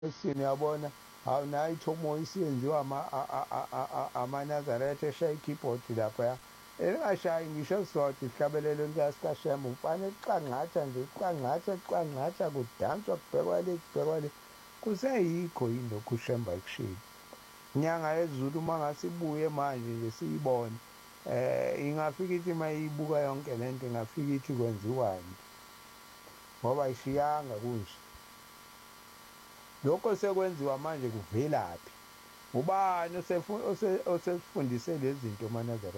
esini yabona awunayo ithomo isiyenziwa amaNazaretha eshaya i-keyboard laphaya elingashayi ngisho sodwa isihlabelelo likaSikashembe ufane liqanqatha nje liqanqatha kudanswa kubhekwa le kubhekwa le kuseyikho yini lokhu uShembe ayikushilo. Inyanga yezulu uma ngase ibuye manje nje siyibone ingafika ithi uma iyibuka yonke le nto ingafika ithi kwenziwani ngoba ayishiyanga kunje. Lokho sekwenziwa manje kuvelaphi? Ubani osefundise lezi zinto maNazaretha?